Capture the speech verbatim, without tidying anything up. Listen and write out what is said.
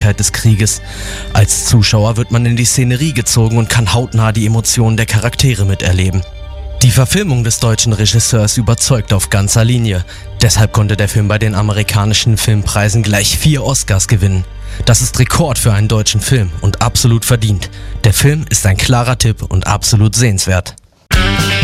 Grausamkeit des Krieges. Als Zuschauer wird man in die Szenerie gezogen und kann hautnah die Emotionen der Charaktere miterleben. Die Verfilmung des deutschen Regisseurs überzeugt auf ganzer Linie. Deshalb konnte der Film bei den amerikanischen Filmpreisen gleich vier Oscars gewinnen. Das ist Rekord für einen deutschen Film und absolut verdient. Der Film ist ein klarer Tipp und absolut sehenswert.